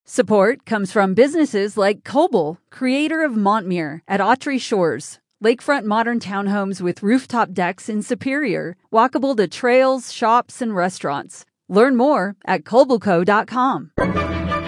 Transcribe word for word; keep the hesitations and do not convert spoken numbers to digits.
Support comes from businesses like Koble, creator of Montmere at Autry Shores, lakefront modern townhomes with rooftop decks in Superior, walkable to trails, shops, and restaurants. Learn more at Koble Co dot com.